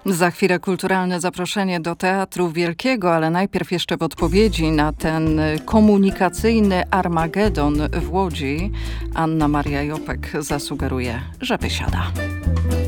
Za chwilę kulturalne zaproszenie do Teatru Wielkiego, ale najpierw jeszcze w odpowiedzi na ten komunikacyjny Armagedon w Łodzi Anna Maria Jopek zasugeruje, że wysiada.